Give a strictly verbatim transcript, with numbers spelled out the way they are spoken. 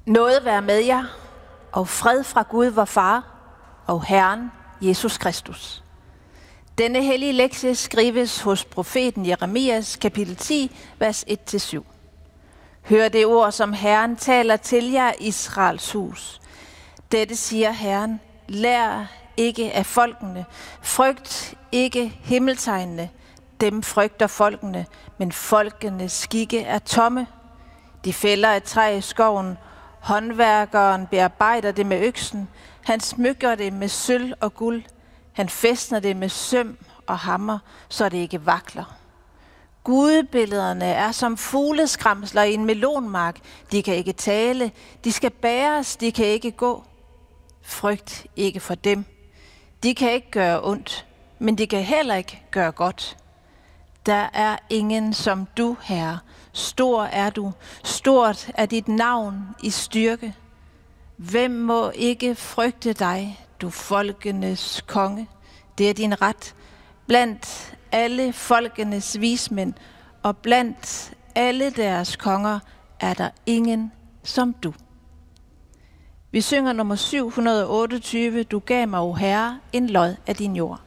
Nåde være med jer, og fred fra Gud vor Far og Herren Jesus Kristus. Denne hellige lektie skrives hos profeten Jeremias, kapitel ti, vers et til syv. Hør det ord, som Herren taler til jer, Israels hus. Dette siger Herren: lær ikke af folkene, frygt ikke himmeltegnene. Dem frygter folkene, men folkenes skikke er tomme. De fælder et træ i skoven, håndværkeren bearbejder det med øksen, han smykker det med sølv og guld, han fæstner det med søm og hammer, så det ikke vakler. Gudebillederne er som fugleskramsler i en melonmark. De kan ikke tale, de skal bæres, de kan ikke gå. Frygt ikke for dem. De kan ikke gøre ondt, men de kan heller ikke gøre godt. Der er ingen som du, Herre. Stor er du, stort er dit navn i styrke. Hvem må ikke frygte dig, du folkenes konge? Det er din ret. Blandt alle folkenes vismænd og blandt alle deres konger er der ingen som du. Vi synger nummer syv hundrede otteogtyve, Du gav mig, o Herre, en lod af din jord.